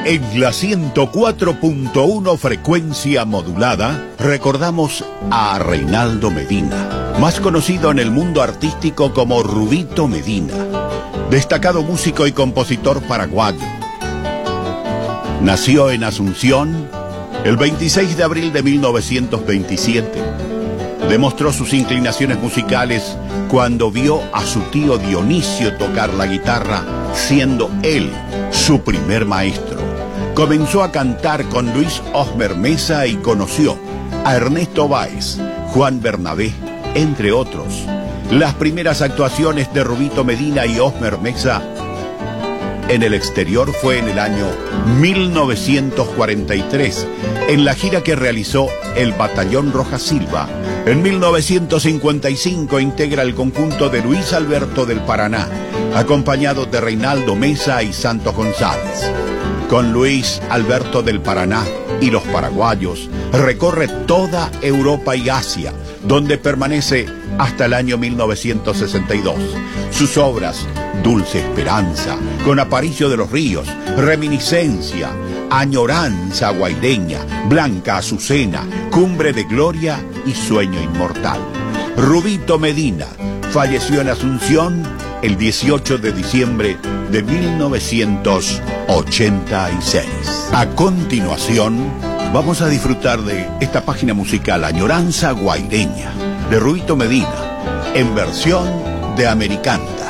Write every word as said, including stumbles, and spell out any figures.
En la ciento cuatro punto uno frecuencia modulada, recordamos a Reinaldo Medina, más conocido en el mundo artístico como Rubito Medina, destacado músico y compositor paraguayo. Nació en Asunción el veintiséis de abril de mil novecientos veintisiete. Demostró sus inclinaciones musicales cuando vio a su tío Dionisio tocar la guitarra, siendo él su primer maestro. Comenzó a cantar con Luis Osmer Mesa y conoció a Ernesto Báez, Juan Bernabé, entre otros. Las primeras actuaciones de Rubito Medina y Osmer Mesa en el exterior fue en el año mil novecientos cuarenta y tres, en la gira que realizó el Batallón Roja Silva. En mil novecientos cincuenta y cinco integra el conjunto de Luis Alberto del Paraná, acompañado de Reinaldo Mesa y Santos González. Con Luis Alberto del Paraná y los paraguayos, recorre toda Europa y Asia, donde permanece hasta el año mil novecientos sesenta y dos. Sus obras, Dulce Esperanza, Con Aparicio de los Ríos, Reminiscencia, Añoranza Guaireña, Blanca Azucena, Cumbre de Gloria y Sueño Inmortal. Rubito Medina falleció en Asunción el dieciocho de diciembre de mil novecientos ochenta y seis. A continuación, vamos a disfrutar de esta página musical Añoranza Guaireña, de Rubito Medina, en versión de Americanta.